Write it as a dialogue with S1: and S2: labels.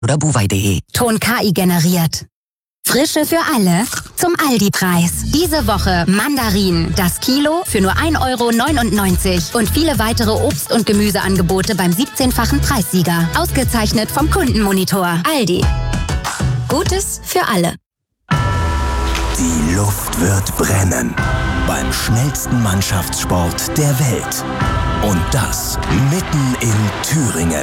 S1: oder buwei.de.
S2: Ton KI generiert. Frische für alle zum Aldi-Preis. Diese Woche Mandarinen, das Kilo für nur 1,99 € und viele weitere Obst- und Gemüseangebote beim 17-fachen Preissieger. Ausgezeichnet vom Kundenmonitor. Aldi. Gutes für alle.
S3: Die Luft wird brennen beim schnellsten Mannschaftssport der Welt. Und das mitten in Thüringen.